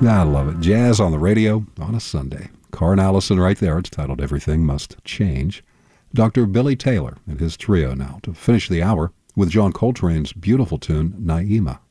I love it. Jazz on the radio on a Sunday. Carn Allison right there. It's titled Everything Must Change. Dr. Billy Taylor and his trio now to finish the hour with John Coltrane's beautiful tune, Naima.